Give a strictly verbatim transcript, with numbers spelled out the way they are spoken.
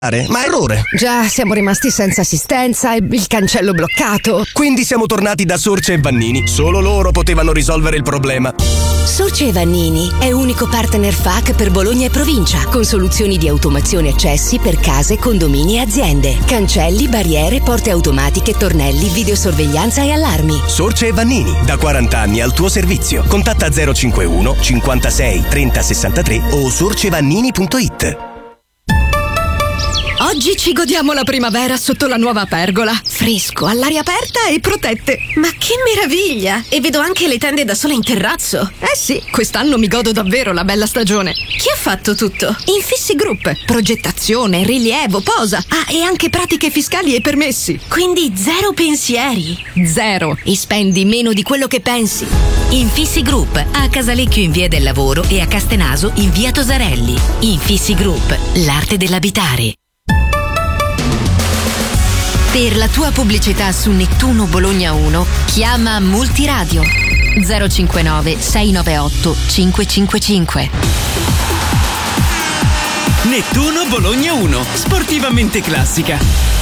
Ma errore! Già, siamo rimasti senza assistenza e il cancello bloccato. Quindi siamo tornati da Sorce e Vannini. Solo loro potevano risolvere il problema. Sorce e Vannini è unico partner F A Q per Bologna e provincia, con soluzioni di automazione accessi per case, condomini e aziende. Cancelli, barriere, porte automatiche, tornelli, videosorveglianza e allarmi. Sorce e Vannini, da quaranta anni al tuo servizio. Contatta zero cinquantuno cinquantasei trenta sessantatré o sorcevannini punto it. Oggi ci godiamo la primavera sotto la nuova pergola. Fresco, all'aria aperta e protette. Ma che meraviglia! E vedo anche le tende da sole in terrazzo. Eh sì, quest'anno mi godo davvero la bella stagione. Chi ha fatto tutto? Infissi Group. Progettazione, rilievo, posa. Ah, e anche pratiche fiscali e permessi. Quindi zero pensieri. Zero. E spendi meno di quello che pensi. Infissi Group, a Casalecchio in via del Lavoro e a Castenaso in via Tosarelli. Infissi Group, l'arte dell'abitare. Per la tua pubblicità su Nettuno Bologna uno, chiama Multiradio zero cinquantanove sei novantotto cinquecentocinquantacinque. Nettuno Bologna uno, sportivamente classica.